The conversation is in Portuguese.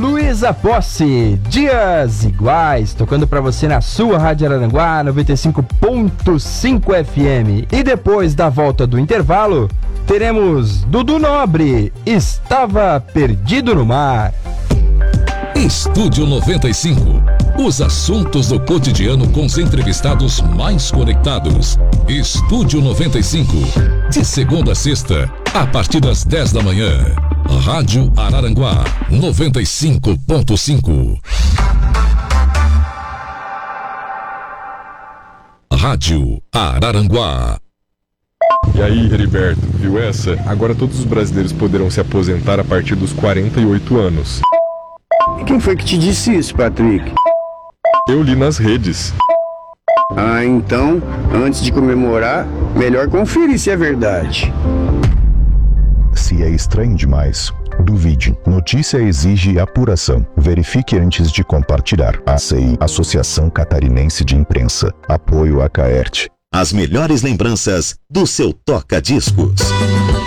Luísa Posse, Dias Iguais, tocando pra você na sua Rádio Araranguá 95.5 FM. E depois da volta do intervalo, teremos Dudu Nobre, Estava Perdido no Mar. Estúdio 95. Os assuntos do cotidiano com os entrevistados mais conectados. Estúdio 95. De segunda a sexta, a partir das 10 da manhã. Rádio Araranguá 95.5. Rádio Araranguá. E aí, Heriberto, viu essa? Agora todos os brasileiros poderão se aposentar a partir dos 48 anos. E quem foi que te disse isso, Patrick? Eu li nas redes. Ah, então, antes de comemorar, melhor conferir se é verdade. Se é estranho demais, duvide. Notícia exige apuração. Verifique antes de compartilhar. ACI, Associação Catarinense de Imprensa. Apoio a Caerte. As melhores lembranças do seu toca-discos.